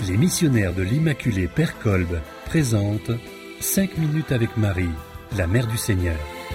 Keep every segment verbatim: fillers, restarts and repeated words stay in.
Les missionnaires de l'Immaculée Père Kolb présentent cinq minutes avec Marie, la Mère du Seigneur.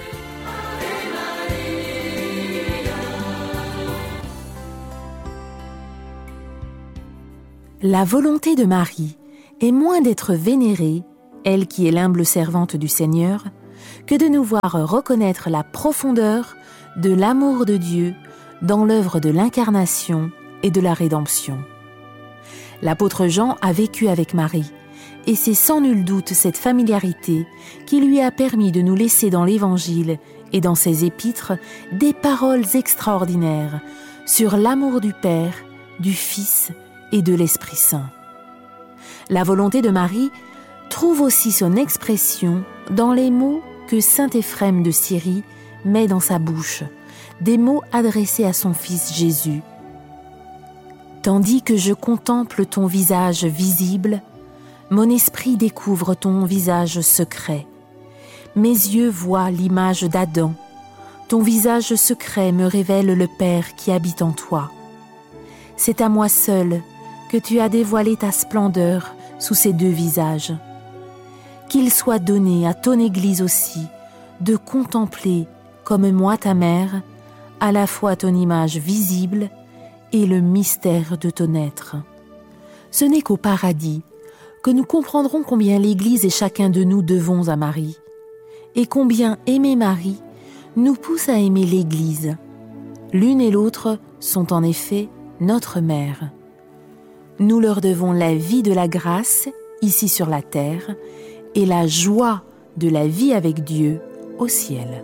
La volonté de Marie est moins d'être vénérée, elle qui est l'humble servante du Seigneur, que de nous voir reconnaître la profondeur de l'amour de Dieu dans l'œuvre de l'incarnation et de la rédemption. L'apôtre Jean a vécu avec Marie, et c'est sans nul doute cette familiarité qui lui a permis de nous laisser dans l'Évangile et dans ses épîtres des paroles extraordinaires sur l'amour du Père, du Fils et de l'Esprit Saint. La volonté de Marie trouve aussi son expression dans les mots que saint Éphrem de Syrie met dans sa bouche, des mots adressés à son Fils Jésus. Tandis que je contemple ton visage visible, mon esprit découvre ton visage secret. Mes yeux voient l'image d'Adam. Ton visage secret me révèle le Père qui habite en toi. C'est à moi seul que tu as dévoilé ta splendeur sous ces deux visages. Qu'il soit donné à ton Église aussi de contempler, comme moi ta mère, à la fois ton image visible et le mystère de ton être. Ce n'est qu'au paradis que nous comprendrons combien l'Église et chacun de nous devons à Marie, et combien aimer Marie nous pousse à aimer l'Église. L'une et l'autre sont en effet notre mère. Nous leur devons la vie de la grâce, ici sur la terre, et la joie de la vie avec Dieu au ciel.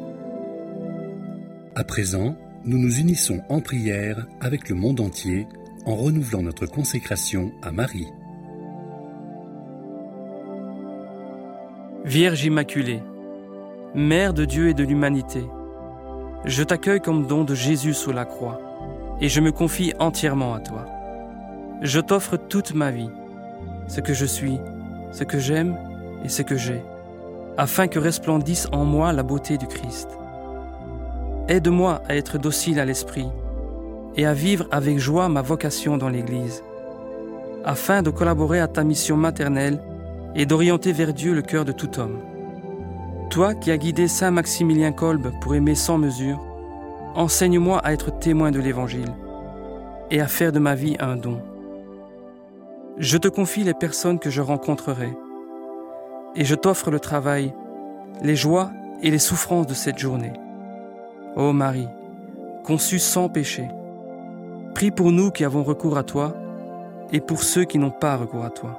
À présent, nous nous unissons en prière avec le monde entier en renouvelant notre consécration à Marie. Vierge Immaculée, Mère de Dieu et de l'humanité, je t'accueille comme don de Jésus sous la croix et je me confie entièrement à toi. Je t'offre toute ma vie, ce que je suis, ce que j'aime et ce que j'ai, afin que resplendisse en moi la beauté du Christ. Aide-moi à être docile à l'esprit et à vivre avec joie ma vocation dans l'Église, afin de collaborer à ta mission maternelle et d'orienter vers Dieu le cœur de tout homme. Toi qui as guidé saint Maximilien Kolb pour aimer sans mesure, enseigne-moi à être témoin de l'Évangile et à faire de ma vie un don. Je te confie les personnes que je rencontrerai et je t'offre le travail, les joies et les souffrances de cette journée. Ô Marie, conçue sans péché, prie pour nous qui avons recours à toi et pour ceux qui n'ont pas recours à toi.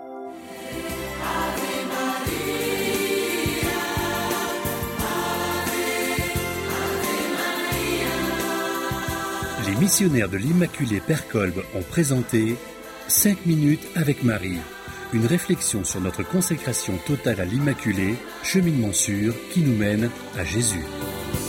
Les missionnaires de l'Immaculée Père Kolb ont présenté cinq minutes avec Marie, une réflexion sur notre consécration totale à l'Immaculée, cheminement sûr qui nous mène à Jésus.